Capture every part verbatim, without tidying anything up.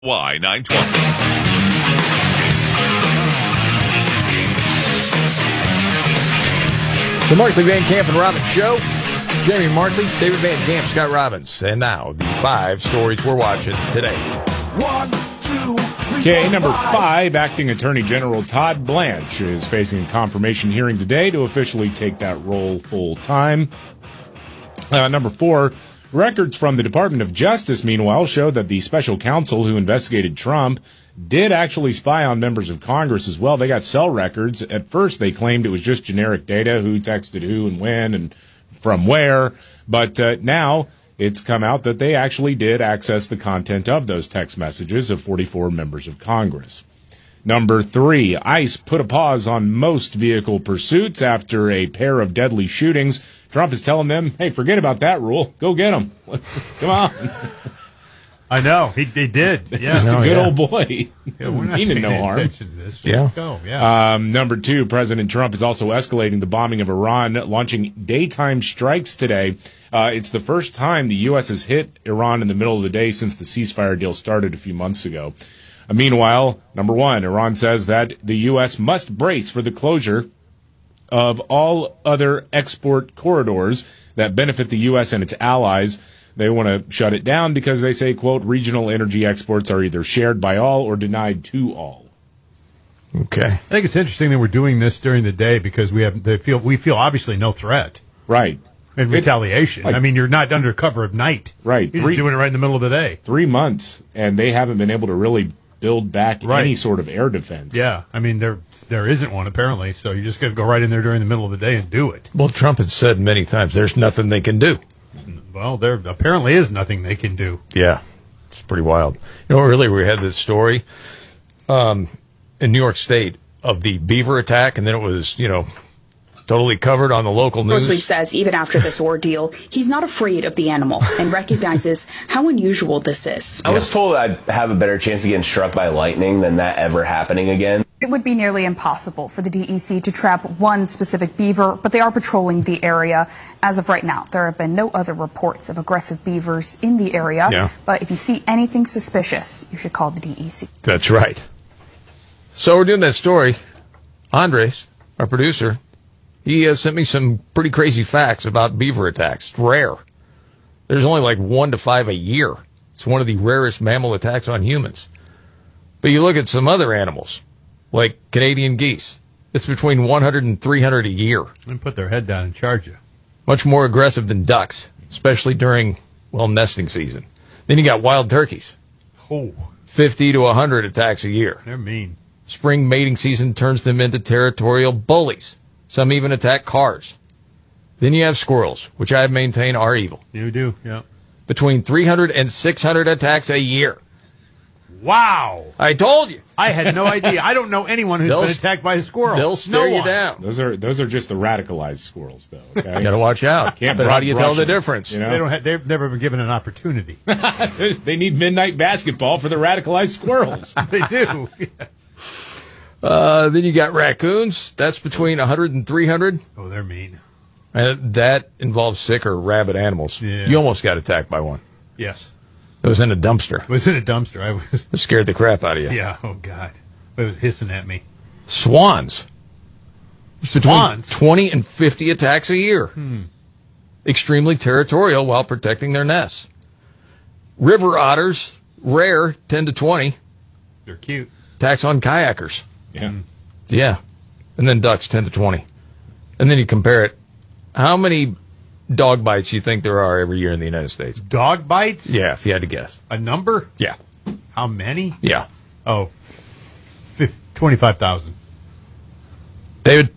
Y nine twenty. The Markley, Van Camp, and Robbins Show. Jamie Markley, David Van Camp, Scott Robbins. And now, the five stories we're watching today. One, two, three, Okay, four, number five. five, Acting Attorney General Todd Blanche is facing a confirmation hearing today to officially take that role full time. Uh, number four, records from the Department of Justice, meanwhile, show that the special counsel who investigated Trump did actually spy on members of Congress as well. They got cell records. At first, they claimed it was just generic data, who texted who and when and from where. But uh, now it's come out that they actually did access the content of those text messages of forty-four members of Congress. Number three, ICE put a pause on most vehicle pursuits after a pair of deadly shootings. Trump is telling them, hey, forget about that rule. Go get them. Come on. I know. He, he did. Yeah. Just a Oh, good yeah. old boy. Yeah, we're not Meaning paying no harm. attention to this. Yeah. Let's go. Yeah. Um, number two, President Trump is also escalating the bombing of Iran, launching daytime strikes today. Uh, it's the first time the U S has hit Iran in the middle of the day since the ceasefire deal started a few months ago. Uh, meanwhile, number one, Iran says that the U S must brace for the closure of all other export corridors that benefit the U S and its allies. They want to shut it down because they say, quote, regional energy exports are either shared by all or denied to all. Okay. I think it's interesting that we're doing this during the day because we have they feel we feel obviously no threat Right. in retaliation. like- I mean, you're not under cover of night. Right. You're Three- just doing it right in the middle of the day. Three months, and they haven't been able to really build back Right. any sort of air defense. Yeah. I mean, there there isn't one apparently. So you just got to go right in there during the middle of the day and do it. Well, Trump has said many times there's nothing they can do. Well, there apparently is nothing they can do. Yeah. It's pretty wild. You know, earlier we had this story um, in New York State of the beaver attack, and then it was, you know, totally covered on the local news. Bordsley says even after this ordeal, he's not afraid of the animal and recognizes how unusual this is. I was told I'd have a better chance of getting struck by lightning than that ever happening again. It would be nearly impossible for the D E C to trap one specific beaver, but they are patrolling the area. As of right now, there have been no other reports of aggressive beavers in the area. Yeah. But if you see anything suspicious, you should call the D E C. That's right. So we're doing that story. Andres, our producer, he uh, sent me some pretty crazy facts about beaver attacks. It's rare. There's only like one to five a year. It's one of the rarest mammal attacks on humans. But you look at some other animals, like Canadian geese. It's between one hundred and three hundred a year. And put their head down and charge you. Much more aggressive than ducks, especially during, well, nesting season. Then you got wild turkeys. Oh, fifty to one hundred attacks a year. they're mean. Spring mating season turns them into territorial bullies. Some even attack cars. Then you have squirrels, which I maintain are evil. You do, yeah. Between three hundred and six hundred attacks a year. Wow. I told you. I had no idea. I don't know anyone who's They'll- been attacked by a squirrel. They'll stare no you one. down. Those are those are just the radicalized squirrels, though. Okay? You got to watch out. Can't but how do you brush tell the them, difference? You know? They don't have, they've never been given an opportunity. They need midnight basketball for the radicalized squirrels. They do. Uh, then you got raccoons. That's between one hundred and three hundred. Oh, they're mean. And that involves sick or rabid animals. Yeah. You almost got attacked by one. Yes. It was in a dumpster. It was in a dumpster. I was. It scared the crap out of you. Yeah. Oh God. It was hissing at me. Swans. It's between Swans? twenty and fifty attacks a year. Hmm. Extremely territorial while protecting their nests. River otters, rare, ten to twenty. They're cute. Attacks on kayakers. Yeah. Yeah. And then ducks, ten to twenty. And then you compare it. How many dog bites do you think there are every year in the United States? Dog bites? Yeah, if you had to guess. A number? Yeah. How many? Yeah. Oh, fif- twenty-five thousand. David?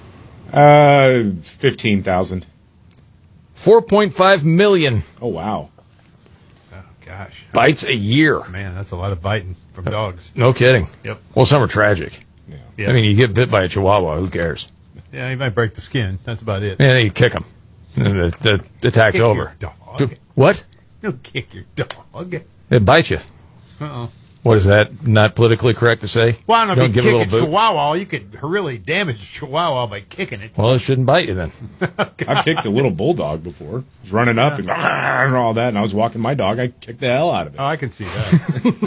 Uh, fifteen thousand. four point five million Oh wow. Oh gosh. bites a year. Man, that's a lot of biting from dogs. No kidding. Yep. Well, some are tragic. Yeah. I mean, you get bit by a chihuahua, who cares? yeah, you might break the skin. That's about it. And then you kick them. And the, the, the attack's Kick over. your dog. What? No, kick your dog. It bites you. Uh-oh. What is that? Not politically correct to say? Well, I don't know Don't if you give it a kick a little boot? chihuahua, you could really damage a chihuahua by kicking it. Well, it shouldn't bite you then. I've kicked a little bulldog before. I was running up and, and all that, and I was walking my dog. I kicked the hell out of it. Oh, I can see that.